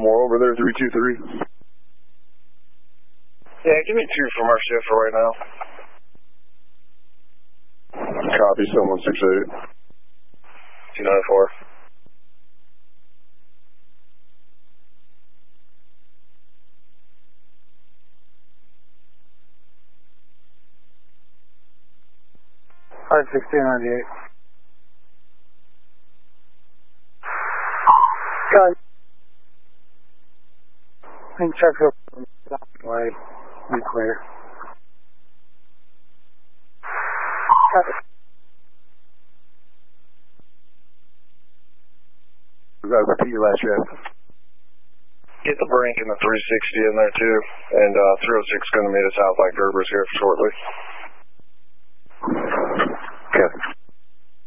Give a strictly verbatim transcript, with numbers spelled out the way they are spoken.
more over there, three two three. Yeah, give me two from our shift for right now. Copy, someone six eight. two nine four. five sixteen ninety-eight. Gun. And check up way. Be clear. Repeat your last shift. Get the brink and the three sixty in there too. And uh, three oh six is going to meet us out by Gerber's here shortly. Okay.